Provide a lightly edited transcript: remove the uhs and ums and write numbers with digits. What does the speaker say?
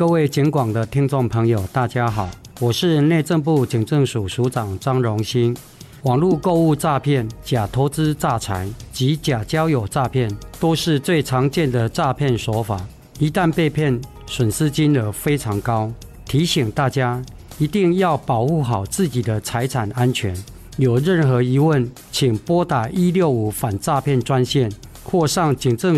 各位警广的听众朋友大家好，我是内政部警政署署长张荣兴。网络购物诈骗、假投资诈财及假交友诈骗都是最常见的诈骗手法，一旦被骗，损失金额非常高。提醒大家一定要保护好自己的财产安全，有任何疑问请拨打165反诈骗专线或上警政